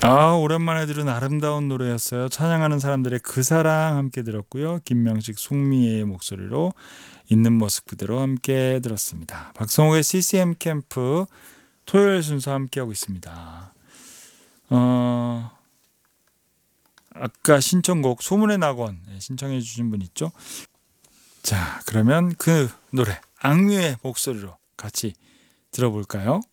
오랜만에 들은 아름다운 노래였어요. 찬양하는 사람들의 그 사랑 함께 들었고요. 김명식, 송미애의 목소리로 있는 모습 그대로 함께 들었습니다. 박성욱의 CCM 캠프 토요일 순서 함께하고 있습니다. 아까 신청곡 소문의 낙원 신청해 주신 분 있죠? 자, 그러면 그 노래 악뮤의 목소리로 같이 들어볼까요?